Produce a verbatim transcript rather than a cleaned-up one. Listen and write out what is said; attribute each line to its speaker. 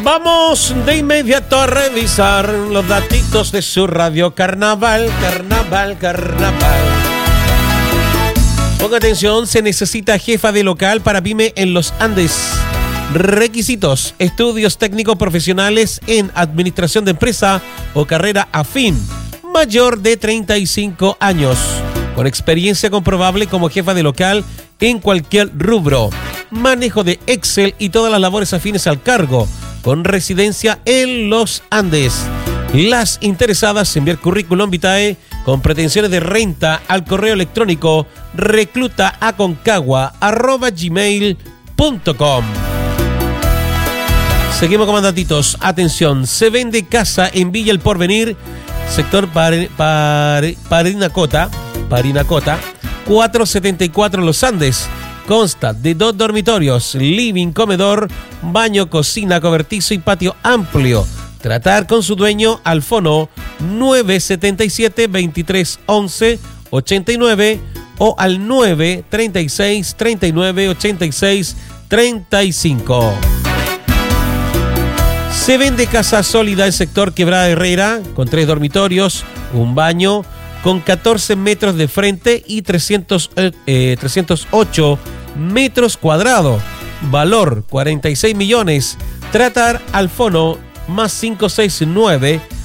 Speaker 1: Vamos de inmediato a revisar los datitos de su radio. Carnaval, carnaval, carnaval. Ponga atención, se necesita jefa de local para pyme en los Andes. Requisitos: estudios técnicos profesionales en administración de empresa o carrera afín, mayor de treinta y cinco años, con experiencia comprobable como jefa de local en cualquier rubro, manejo de Excel y todas las labores afines al cargo, con residencia en los Andes. Las interesadas enviar currículum vitae con pretensiones de renta al correo electrónico reclutaaconcagua arroba gmail punto com. Seguimos con más datitos. Atención, se vende casa en Villa El Porvenir, sector Par- Par- Parinacota, Parinacota, cuatrocientos setenta y cuatro Los Andes. Consta de dos dormitorios, living, comedor, baño, cocina, cobertizo y patio amplio. Tratar con su dueño al fono nueve siete siete, veintitrés once, ochenta y nueve o al nueve treinta y seis, treinta y nueve, ochenta y seis, treinta y cinco. Se vende casa sólida en sector Quebrada Herrera, con tres dormitorios, un baño, con catorce metros de frente y trescientos, eh, trescientos ocho metros cuadrados. Valor cuarenta y seis millones. Tratar al fono más cinco seis nueve